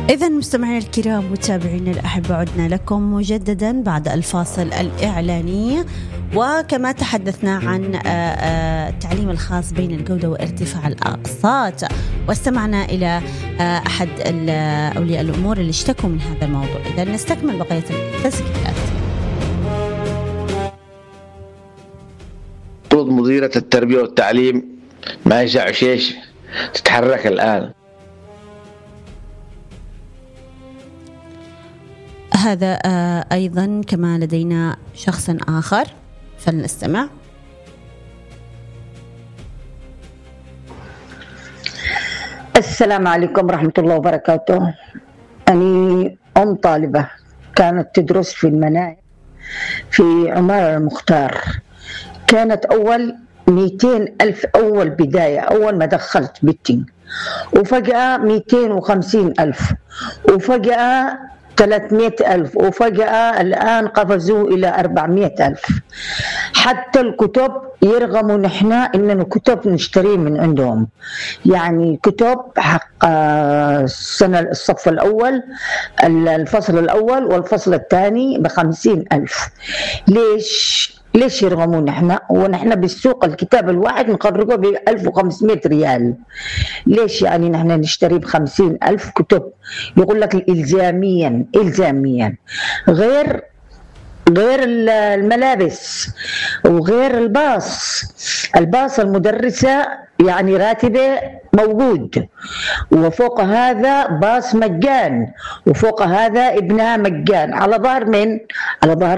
إذن مستمعينا الكرام متابعينا الأحبة، عدنا لكم مجددا بعد الفاصل الإعلاني، وكما تحدثنا عن التعليم الخاص بين الجودة وارتفاع الأقساط، واستمعنا إلى أحد أولياء الأمور اللي اشتكوا من هذا الموضوع. إذن نستكمل بقية التسجيلات. المفروض مديرة التربية والتعليم ما يشعشيش تتحرك الآن. هذا أيضا كما لدينا شخص آخر، فلنستمع. السلام عليكم ورحمة الله وبركاته. أنا أم طالبة كانت تدرس في المناهج في عمارة المختار. كانت أول 200,000 أول بداية، أول ما دخلت بيتي، وفجأة 250,000، وفجأة 300,000، وفجأة الآن قفزوا إلى 400,000. حتى الكتب يرغموا نحن إننا كتب نشتري من عندهم، يعني كتب حق السنة الصف الأول، الفصل الأول والفصل الثاني ب50,000. ليش يرغمون نحن ونحن بالسوق الكتاب الواحد نخرجه ب1500 ريال؟ ليش يعني نحن نشتري ب50,000 كتب؟ يقول لك إلزاميا غير الملابس وغير الباص المدرسة يعني راتبه موجود، وفوق هذا باص مجان، وفوق هذا ابنها مجان، على ظهر من؟ على ظهر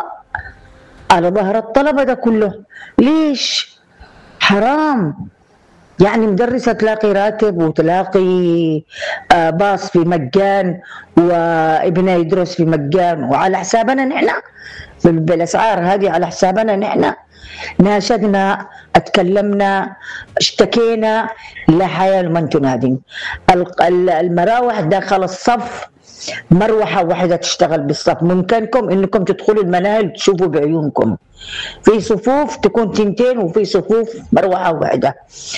الطلبة ده كله. ليش؟ حرام. يعني مدرسة تلاقي راتب وتلاقي باص في مجان، وابنها يدرس في مجان، وعلى حسابنا نحن بالأسعار هذه، على حسابنا نحن. ناشدنا، اتكلمنا، اشتكينا، لا حياة لمن تنادي. المراوح داخل الصف مروحة واحدة تشتغل بالصف، ممكنكم انكم تدخلوا المناهل تشوفوا بعيونكم، في صفوف تكون 2 وفي صفوف مروحة واحدة.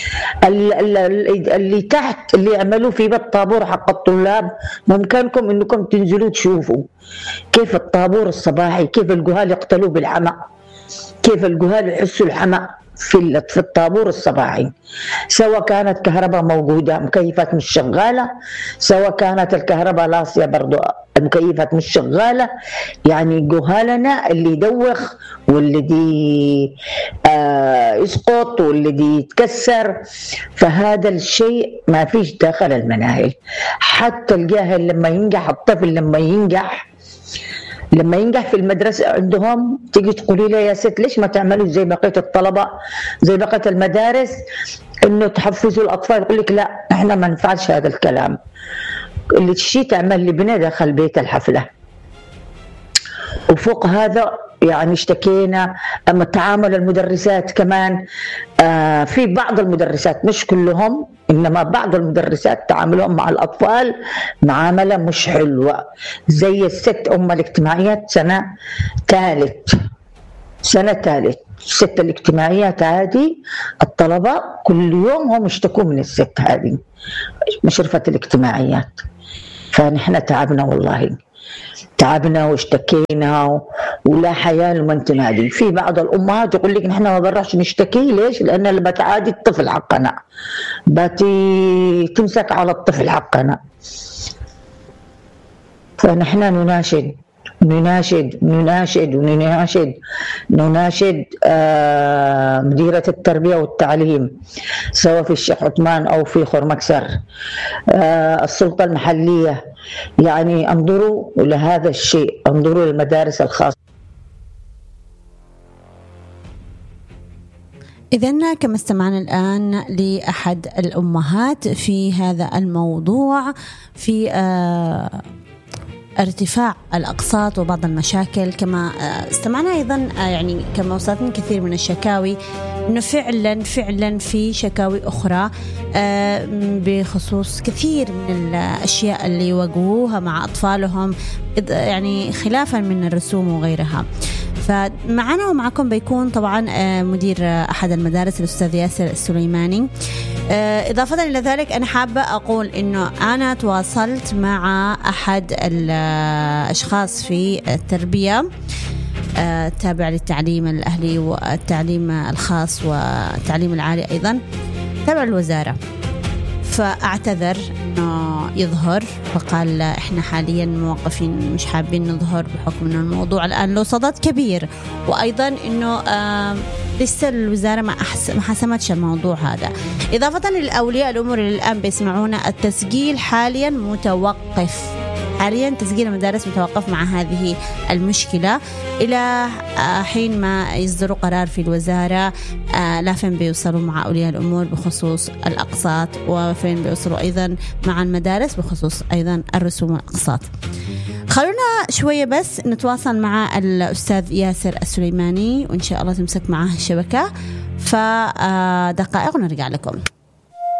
اللي تحت اللي عملوا في بالطابور حق الطلاب، ممكنكم انكم تنزلوا تشوفوا كيف الطابور الصباحي، كيف الجهال يقتلوا بالعمى، كيف الجهال يحسوا الحمى في الطابور الصباحي، سواء كانت كهرباء موجودة مكيفات مش شغالة، سواء كانت الكهرباء لاصية برضو مكيفات مش شغالة. يعني جهالنا اللي يدوخ واللي يسقط واللي يتكسر، فهذا الشيء ما فيش داخل المناهج. حتى الجاهل لما ينجح، الطفل لما ينجح في المدرسة عندهم، تيجي تقولي له يا ست ليش ما تعملوا زي بقية الطلبة، زي بقية المدارس، انه تحفزوا الاطفال؟ يقول لك لا، احنا ما نفعلش هذا الكلام. اللي تشي تعمل لبناء داخل بيت الحفلة. وفوق هذا يعني اشتكينا. اما تعامل المدرسات كمان، في بعض المدرسات مش كلهم، انما بعض المدرسات تعاملهم مع الاطفال معامله مش حلوه. زي الست ام الاجتماعيات سنه ثالث، الست الاجتماعيات هذه الطلبه كل يوم هم يشتكوا من الست هذه مشرفه الاجتماعيات. فنحن تعبنا والله، تعبنا واشتكينا، ولا حياة لمن تنادي. في بعض الأمهات يقول لك نحن ما بنروحش نشتكي. ليش؟ لأن اللي بتعادي الطفل حقنا، تمسك على الطفل حقنا. فنحن نناشد مديرة التربية والتعليم، سواء في الشيخ عثمان أو في خرمكسر، السلطة المحلية، يعني انظروا لهذا الشيء، انظروا للمدارس الخاصة. إذن كما استمعنا الآن لأحد الأمهات في هذا الموضوع، في ارتفاع الأقساط وبعض المشاكل، كما استمعنا أيضا يعني كما وصلتني كثير من الشكاوي أنه فعلا في شكاوي أخرى بخصوص كثير من الأشياء اللي يواجهوها مع أطفالهم، يعني خلافا من الرسوم وغيرها. فمعنا ومعكم بيكون طبعا مدير أحد المدارس الأستاذ ياسر السليماني. إضافة إلى ذلك أنا حابة أقول إنه أنا تواصلت مع أحد الأشخاص في التربية تابع للتعليم الأهلي والتعليم الخاص والتعليم العالي أيضا تابع الوزارة، فأعتذر إنه يظهر، فقال إحنا حاليا موقفين مش حابين نظهر بحكم إنه الموضوع الآن له صدى كبير، وأيضا إنه لسه الوزارة ما حسمتش الموضوع هذا. إضافة للأولياء الأمور اللي الآن بيسمعونا، التسجيل حاليا متوقف، حاليا تسجيل المدارس متوقف مع هذه المشكلة إلى حين ما يصدروا قرار في الوزارة لا فين بيوصلوا مع أولياء الأمور بخصوص الأقساط، وفين بيوصلوا أيضا مع المدارس بخصوص أيضا الرسوم والأقساط. خلونا شوية بس نتواصل مع الأستاذ ياسر السليماني وإن شاء الله تمسك معاه الشبكة فدقائق ونرجع لكم.